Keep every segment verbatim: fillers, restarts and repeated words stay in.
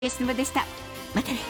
安沼でした。またね。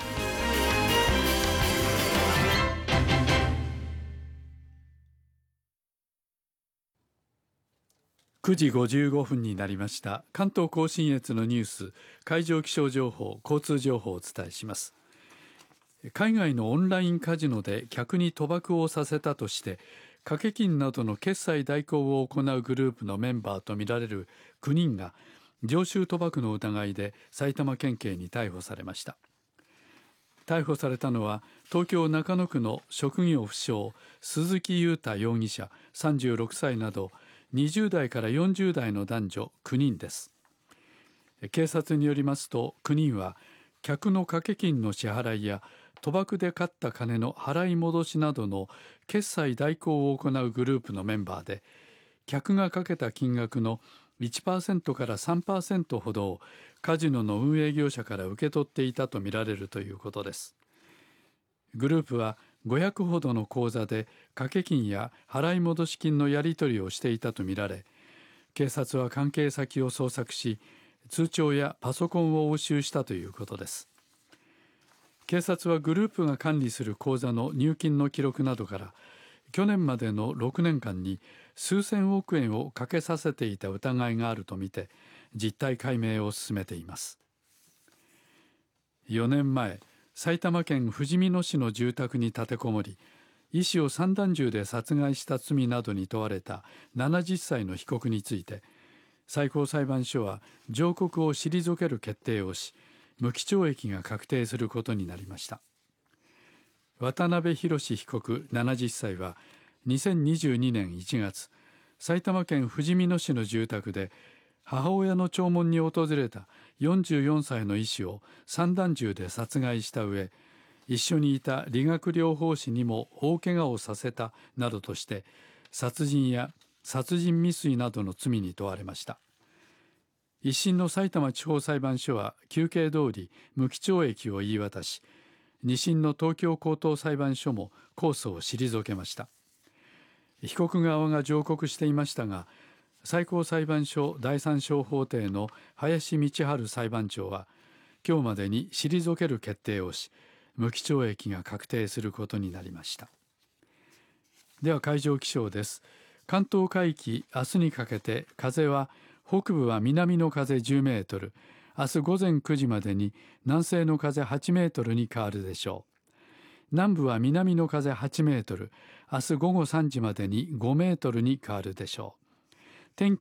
くじごじゅうごふんになりました。関東甲信越のニュース、海上気象情報、交通情報をお伝えします。海外のオンラインカジノで客に賭博をさせたとして掛け金などの決済代行を行うグループのメンバーとみられるきゅうにんが常習賭博の疑いで埼玉県警に逮捕されました。逮捕されたのは東京中野区の職業不詳鈴木裕太容疑者さんじゅうろくさいなどにじゅう代からよんじゅう代の男女きゅうにんです。警察によりますときゅうにんは客の掛け金の支払いや賭博で勝った金の払い戻しなどの決済代行を行うグループのメンバーで、客がかけた金額の いちパーセント から さんパーセント ほどをカジノの運営業者から受け取っていたとみられるということです。グループはごひゃくほどの口座で掛け金や払い戻し金のやり取りをしていたとみられ、警察は関係先を捜索し、通帳やパソコンを押収したということです。警察はグループが管理する口座の入金の記録などから去年までのろくねんかんに数千億円をかけさせていた疑いがあるとみて実態解明を進めています。よねんまえ、埼玉県ふじみ野市の住宅に立てこもり医師を散弾銃で殺害した罪などに問われたななじゅっさいの被告について最高裁判所は上告を退ける決定をし無期懲役が確定することになりました。渡辺博被告ななじゅっさいはにせんにじゅうにねんいちがつ埼玉県ふじみ野市の住宅で母親の弔問に訪れたよんじゅうよんさいの医師を散弾銃で殺害した上、一緒にいた理学療法士にも大怪我をさせたなどとして殺人や殺人未遂などの罪に問われました。一審のさいたま地方裁判所は求刑通り無期懲役を言い渡し、二審の東京高等裁判所も控訴を退けました。被告側が上告していましたが、最高裁判所第三小法廷の林道春裁判長は今日までに退ける決定をし、無期懲役が確定することになりました。では海上気象です。関東海域、明日にかけて風は北部は南の風じゅうメートル、明日午前くじまでに南西の風はちメートルに変わるでしょう。南部は南の風はちメートル、明日午後さんじまでにごメートルに変わるでしょう。天